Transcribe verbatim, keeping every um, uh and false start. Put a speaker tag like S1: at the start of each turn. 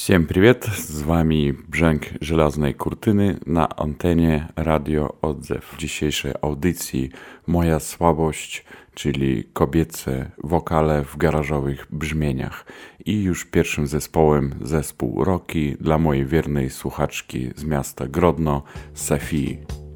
S1: Всем привет, z wami Brzęk Żelaznej Kurtyny na antenie Radio Odzew. W dzisiejszej audycji moja słabość, czyli kobiece wokale w garażowych brzmieniach. I już pierwszym zespołem zespół Roki dla mojej wiernej słuchaczki z miasta Grodno, Safii.